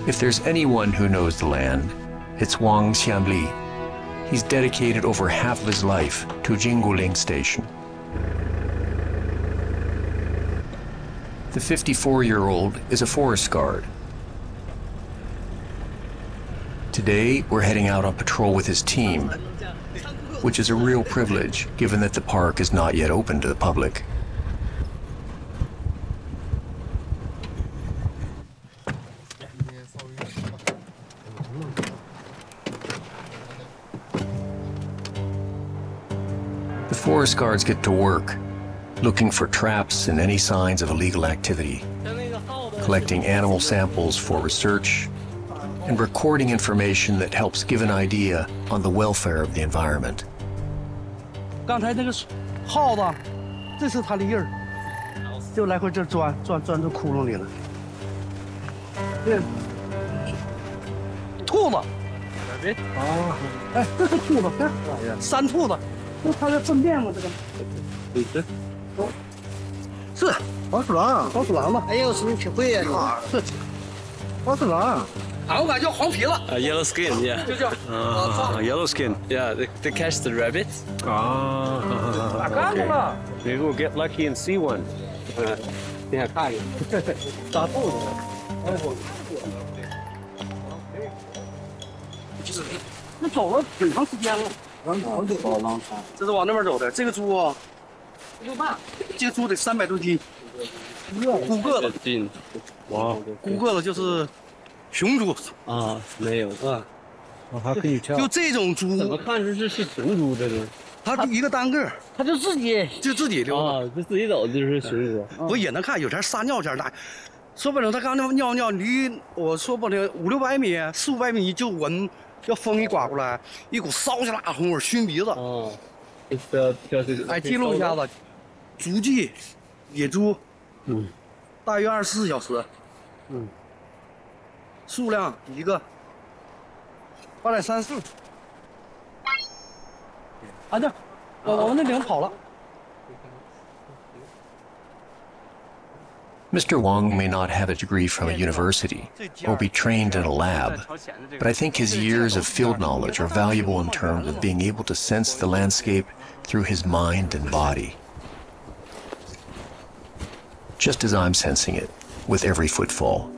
If there's anyone who knows the land, it's Wang Xianli. He's dedicated over half of his life to Jingguling Station. The 54-year-old is a forest guard. Today, we're heading out on patrol with his team, which is a real privilege given that the park is not yet open to the public. The forest guards get to work, looking for traps and any signs of illegal activity, collecting animal samples for research, and recording information that helps give an idea on the welfare of the environment. 刚才那个耗子，这是它的印儿，就来回这钻这窟窿里了。对，兔子。啊，哎，这是兔子，看，山兔子，这它的粪便吗？这个。是黄鼠狼，黄鼠狼嘛。哎呦，什么体会呀？是黄鼠狼。 我感觉黄皮子。 Yellow skin, yeah. 就叫 yellow skin. Yeah, they catch the rabbits. 打干净了。 Maybe we'll get lucky and see one. 你想看一个？打兔子。那走了挺长时间了。这是往那边走的。这个猪啊，6磅，这个猪得300多斤，骨个子。 斤。哇， 骨个子就是。 雄猪啊，没有啊，还可以跳。 就这种猪， 怎么看是雄猪？这是它一个单个，它就自己溜啊，就自己走就是雄猪。 我也能看，有前撒尿前大，说不定它刚尿离我说不定500、600米、400、500米就闻，要风一刮过来，一股烧起辣红味，熏鼻子。 啊，挑这个。 哎，记录一下子，足迹，野猪，大约24小时，数量一个834。啊，这我们那领跑了。 Mr. Wang may not have a degree from a university or be trained in a lab, but I think his years of field knowledge are valuable in terms of being able to sense the landscape through his mind and body. Just as I'm sensing it with every footfall.